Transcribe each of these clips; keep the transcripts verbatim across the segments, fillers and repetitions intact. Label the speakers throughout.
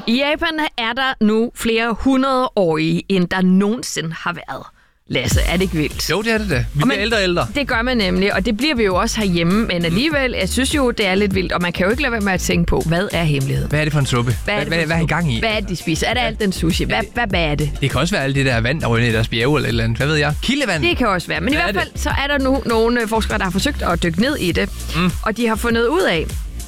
Speaker 1: I Japan er der nu flere hundredårige, end der nogensinde har været. Lasse, er det ikke vildt?
Speaker 2: Jo, det er det da. Vi bliver ældre og ældre.
Speaker 1: Det gør man nemlig, og det bliver vi jo også herhjemme. Men alligevel, jeg synes jo, det er lidt vildt, og man kan jo ikke lade være med at tænke på, hvad er hemmeligheden?
Speaker 2: Hvad er det for en suppe?
Speaker 1: Hvad er,
Speaker 2: hvad, hvad, hvad er I gang i?
Speaker 1: Hvad er det, de spiser? Er det alt den sushi? Hvad, hvad, hvad er det?
Speaker 2: Det kan også være alt det der vand, der ryger ned i deres bjerge eller et eller andet. Hvad ved jeg? Kildevand?
Speaker 1: Det kan også være. Men hvad i hvert fald, så er der nu nogle forskere, der har forsøgt at dykke ned i det. Mm. Og de har fundet ud af,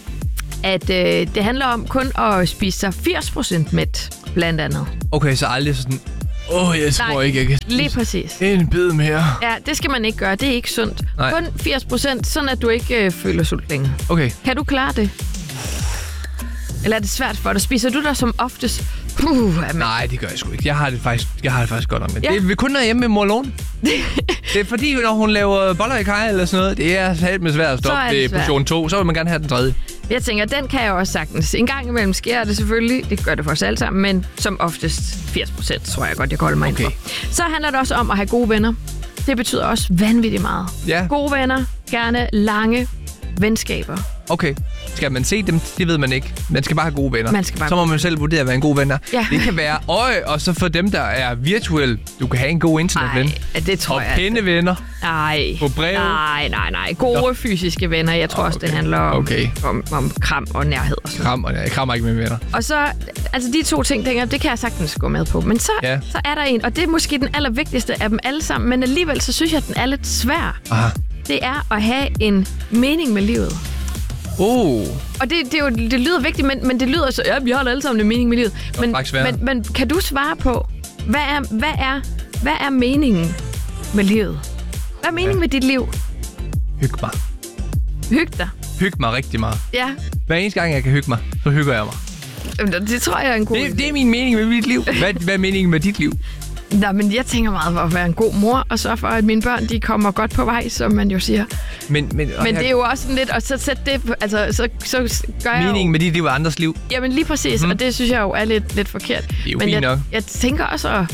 Speaker 1: at øh, det handler om kun at spise sig firs procent mæt, blandt andet.
Speaker 2: Okay, så aldrig sådan... Åh, oh, jeg tror Nej, ikke, jeg kan
Speaker 1: lige præcis.
Speaker 2: En bid mere.
Speaker 1: Ja, det skal man ikke gøre. Det er ikke sundt.
Speaker 2: Nej.
Speaker 1: Kun firs procent, sådan at du ikke øh, føler sult længere.
Speaker 2: Okay.
Speaker 1: Kan du klare det? Eller er det svært for dig? Spiser du der som oftest? Puh,
Speaker 2: Nej, det gør jeg sgu ikke. Jeg har det faktisk, jeg har det faktisk godt om det.
Speaker 1: Ja.
Speaker 2: Det er kun derhjemme med mor Lone. Det er fordi, når hun laver boller i kaj eller sådan noget, det er helt med svært at stoppe. Det, det er portion to, så vil man gerne have den tredje. Jeg
Speaker 1: tænker, den kan jeg også sagtens. En gang imellem sker det selvfølgelig. Det gør det for os alle sammen, men som oftest firs procent, tror jeg godt, jeg kan holde mig okay. ind for. Så handler det også om at have gode venner. Det betyder også vanvittigt meget.
Speaker 2: Ja.
Speaker 1: Gode venner, gerne lange venskaber.
Speaker 2: Okay. Skal man se dem? Det ved man ikke. Man skal bare have gode venner.
Speaker 1: Man skal bare
Speaker 2: så må man selv vurdere, hvad en god ven er.
Speaker 1: Ja.
Speaker 2: Det kan være øje, og så for dem, der er virtuelle, du kan have en god internetven.
Speaker 1: Nej, det tror
Speaker 2: og
Speaker 1: jeg.
Speaker 2: Og pindevenner.
Speaker 1: Nej.
Speaker 2: På brev.
Speaker 1: Nej, nej, nej. Gode Nå. fysiske venner. Jeg tror okay. også, det handler om,
Speaker 2: okay.
Speaker 1: om, om kram og nærhed. Og sådan.
Speaker 2: Kram, og jeg krammer ikke med venner.
Speaker 1: Og så, altså de to ting, tænker, det kan jeg sagtens gå med på. Men så,
Speaker 2: ja.
Speaker 1: så er der en, og det er måske den allervigtigste af dem alle sammen, men alligevel så synes jeg, at den er lidt svær.
Speaker 2: Aha.
Speaker 1: Det er at have en mening med livet.
Speaker 2: Oh.
Speaker 1: Og det, det, er jo, det lyder vigtigt, men, men det lyder så, ja, vi har alle sammen en mening med livet. Men, men, men kan du svare på, hvad er, hvad er, hvad er meningen med livet? Hvad er meningen ja. med dit liv?
Speaker 2: Hyg mig.
Speaker 1: Hyg dig?
Speaker 2: Hyg mig rigtig meget.
Speaker 1: Ja.
Speaker 2: Hver eneste gang, jeg kan hygge mig, så hygger jeg mig.
Speaker 1: Det tror jeg er en god
Speaker 2: det, det er min mening med mit liv. Hvad, hvad er meningen med dit liv?
Speaker 1: Nå, men jeg tænker meget for at være en god mor, og så for, at mine børn, de kommer godt på vej, som man jo siger.
Speaker 2: Men, men,
Speaker 1: men det er jo også sådan lidt, og så sætte det, altså, så, så gør jeg
Speaker 2: meningen
Speaker 1: jo,
Speaker 2: med dit liv og andres liv.
Speaker 1: Jamen lige præcis, mm-hmm. og det synes jeg jo er lidt, lidt forkert.
Speaker 2: Det er jo
Speaker 1: men
Speaker 2: fint
Speaker 1: jeg,
Speaker 2: nok.
Speaker 1: jeg tænker også at,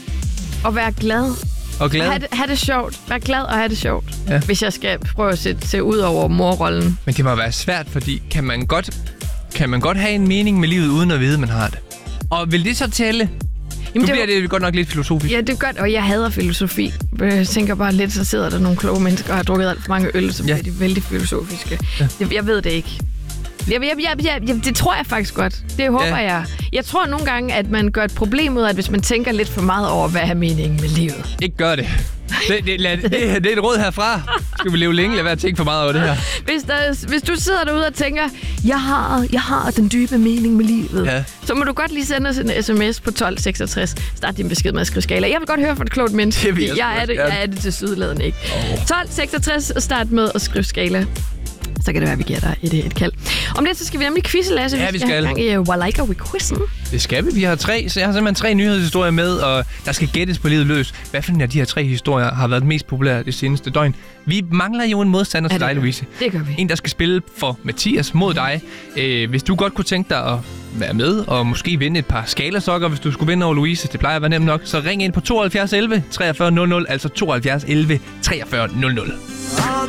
Speaker 1: at være glad.
Speaker 2: Og glad?
Speaker 1: Have det, have det sjovt. Være glad og have det sjovt.
Speaker 2: Ja.
Speaker 1: Hvis jeg skal prøve at se, se ud over morrollen.
Speaker 2: Men det må være svært, fordi kan man godt, kan man godt have en mening med livet, uden at vide, man har det? Og vil det så tælle? Nu
Speaker 1: Jamen,
Speaker 2: bliver det, det godt nok lidt filosofisk.
Speaker 1: Ja, det er godt, og jeg hader filosofi. Jeg tænker bare lidt, så sidder der nogle kloge mennesker og har drukket alt for mange øl, så bliver ja. de vældig filosofiske. Ja. Jeg, jeg ved det ikke. Jeg, jeg, jeg, jeg, jeg, det tror jeg faktisk godt. Det håber ja. jeg. Jeg tror nogle gange, at man gør et problem ud af, at hvis man tænker lidt for meget over, hvad er meningen med livet.
Speaker 2: Ikke gør det. Det, det, lad, det, det er et råd herfra. Skal vi leve længe? Lad være at tænke for meget over det her.
Speaker 1: Hvis, der, hvis du sidder derude og tænker, jeg har, jeg har den dybe mening med livet, ja. så må du godt lige sende os en sms på tolv seksogtres. Start din besked med at skrive skala. Jeg vil godt høre fra et klogt menneske.
Speaker 2: Det jeg,
Speaker 1: jeg, er det, jeg er det til sydladen ikke.
Speaker 2: Oh.
Speaker 1: tolv seksogtres, start med at skrive skala. Så kan det være, at vi giver dig et, et kald. Om lidt, så skal vi nemlig quizze, Lasse.
Speaker 2: Ja, vi skal.
Speaker 1: Vi skal have gang i Walika with quizzen.
Speaker 2: Det skal vi. Vi har tre, så jeg har simpelthen tre nyhedshistorier med, og der skal gættes på livet løs. Hvad for en af de her tre historier har været mest populære det seneste døgn? Vi mangler jo en modstander ja, til dig, Louise.
Speaker 1: Det gør vi.
Speaker 2: En, der skal spille for Mathias mod dig. Øh, hvis du godt kunne tænke dig at være med, og måske vinde et par skalasokker, hvis du skulle vinde over Louise, det plejer at være nemt nok, så ring ind på tooghalvfjerds elleve treogfyrre nul nul, altså tooghalvfjerds elleve treogfyrre nul nul.